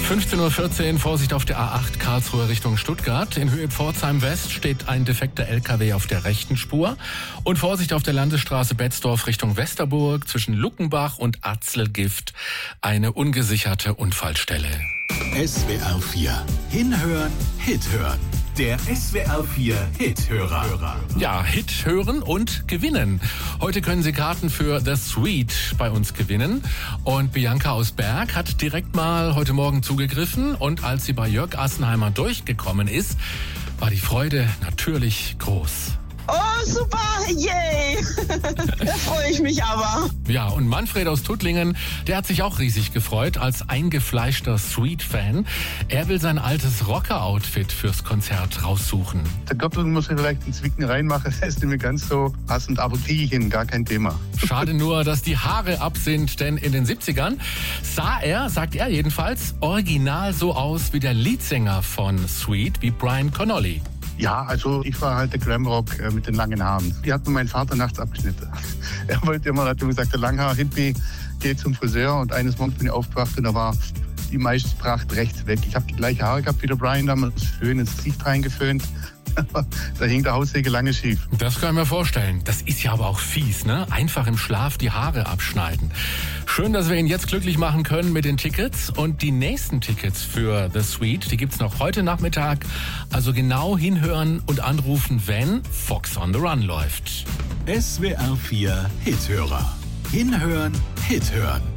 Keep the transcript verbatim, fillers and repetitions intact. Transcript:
fünfzehn Uhr vierzehn, Vorsicht auf der A acht Karlsruhe Richtung Stuttgart. In Höhe Pforzheim West steht ein defekter L K W auf der rechten Spur. Und Vorsicht auf der Landesstraße Betzdorf Richtung Westerburg zwischen Luckenbach und Atzelgift. Eine ungesicherte Unfallstelle. S W R vier. Hinhören, Hit hören. Der S W R vier Hit-Hörer. Ja, Hit hören und gewinnen. Heute können Sie Karten für The Suite bei uns gewinnen. Und Bianca aus Berg hat direkt mal heute Morgen zugegriffen. Und als sie bei Jörg Assenheimer durchgekommen ist, war die Freude natürlich groß. Oh, super, yay! Da freue ich mich aber. Ja, und Manfred aus Tuttlingen, der hat sich auch riesig gefreut als eingefleischter Sweet-Fan. Er will sein altes Rocker-Outfit fürs Konzert raussuchen. Der Gürtel muss ich vielleicht in Zwicken reinmachen, das ist nicht mehr ganz so passend, aber kriege ich hin, gar kein Thema. Schade nur, dass die Haare ab sind, denn in den siebzigern sah er, sagt er jedenfalls, original so aus wie der Leadsänger von Sweet, wie Brian Connolly. Ja, also ich war halt der Glamrock äh, mit den langen Haaren. Die hat mir mein Vater nachts abgeschnitten. Er wollte immer, hat immer gesagt, der Langhaar-Hippie geht zum Friseur. Und eines Morgens bin ich aufgewacht und da war die meiste Pracht rechts weg. Ich habe die gleiche Haare gehabt wie der Brian, damals schön ins Gesicht reingeföhnt. Da hing der Haussäge lange schief. Das kann ich mir vorstellen. Das ist ja aber auch fies, ne? Einfach im Schlaf die Haare abschneiden. Schön, dass wir ihn jetzt glücklich machen können mit den Tickets. Und die nächsten Tickets für The Suite, die gibt's noch heute Nachmittag. Also genau hinhören und anrufen, wenn Fox on the Run läuft. S W R vier Hit-Hörer. Hinhören, Hit hören.